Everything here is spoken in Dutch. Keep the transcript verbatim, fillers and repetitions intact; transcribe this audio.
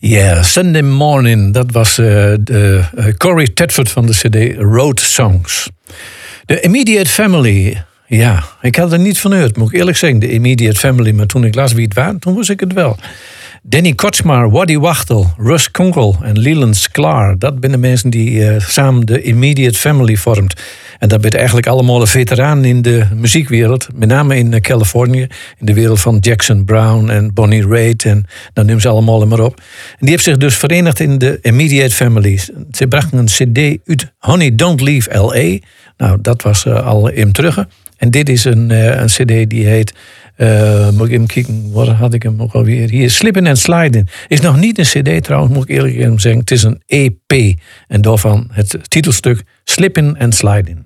Yeah, Sunday Morning. Dat was uh, de, uh, Corey Tedford van de cd Road Songs. De Immediate Family. Ja, ik had er niet van gehoord, moet ik eerlijk zeggen. De Immediate Family. Maar toen ik las wie het waren, toen wist ik het wel. Danny Kotsmar, Waddy Wachtel, Russ Kunkel en Leland Sklar. Dat zijn de mensen die uh, samen de Immediate Family vormt. En dat zijn eigenlijk allemaal de veteranen in de muziekwereld. Met name in Californië. In de wereld van Jackson Brown en Bonnie Raitt. En dan nemen ze allemaal maar op. En die heeft zich dus verenigd in de Immediate Family. Ze brachten een cd uit Honey Don't Leave L A. Nou, dat was uh, al in terug. En dit is een, uh, een cd die heet... Uh, moet ik even kijken, wat had ik hem ook alweer? Hier, Slippin' and Slidin'. Is nog niet een cd trouwens, moet ik eerlijk zeggen. Het is een E P. En daarvan het titelstuk Slippin' and Slidin'.